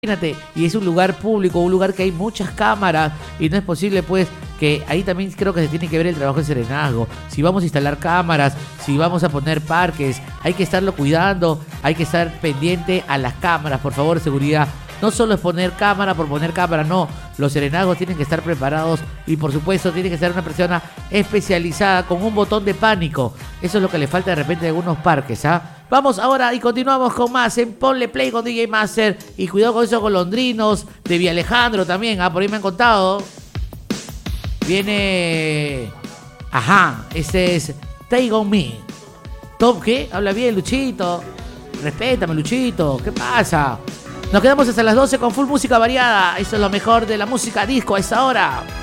Imagínate, y es un lugar público, un lugar que hay muchas cámaras y no es posible pues que ahí también creo que se tiene que ver el trabajo de serenazgo. Si vamos a instalar cámaras, si vamos a poner parques, hay que estarlo cuidando, hay que estar pendiente a las cámaras, por favor, seguridad. No solo es poner cámara por poner cámara, no. Los serenazgos tienen que estar preparados y por supuesto tiene que ser una persona especializada con un botón de pánico. Eso es lo que le falta de repente a algunos parques, ¿ah? Vamos ahora y continuamos con más en Ponle Play con DJ Master. Y cuidado con esos golondrinos de Villa Alejandro también, por ahí me han contado. Viene... Ajá, este es Take On Me. ¿Top qué? Habla bien, Luchito. Respétame, Luchito. ¿Qué pasa? Nos quedamos hasta las 12 con full música variada. Eso es lo mejor de la música disco a esa hora.